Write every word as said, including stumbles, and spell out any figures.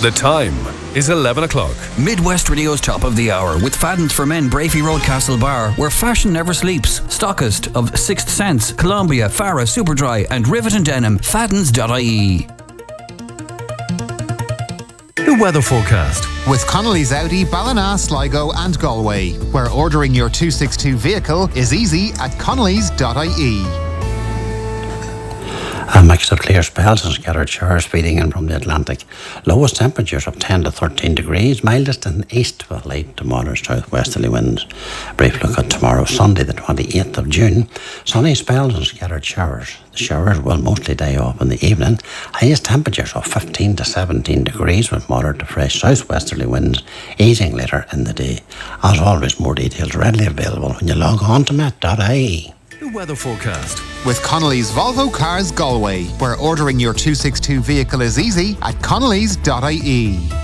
The time is eleven o'clock. Midwest Radio's top of the hour with Fadden's for Men, Brafey Road, Castle Bar, where fashion never sleeps. Stockist of Sixth Sense, Columbia, Farah, Superdry and Rivet and Denim. Faddens dot I E. The weather forecast with Connolly's Audi, Ballina, Sligo and Galway, where ordering your two sixty-two vehicle is easy at Connolly's dot I E. A mix of clear spells and scattered showers feeding in from the Atlantic. Lowest temperatures of ten to thirteen degrees, mildest in the east with light to moderate southwesterly winds. Brief look at tomorrow, Sunday the twenty-eighth of June. Sunny spells and scattered showers. The showers will mostly die off in the evening. Highest temperatures of fifteen to seventeen degrees with moderate to fresh southwesterly winds, easing later in the day. As always, more details readily available when you log on to met dot I E. The weather forecast with Connolly's Volvo Cars Galway, where ordering your two sixty-two vehicle is easy at Connolly's dot I E.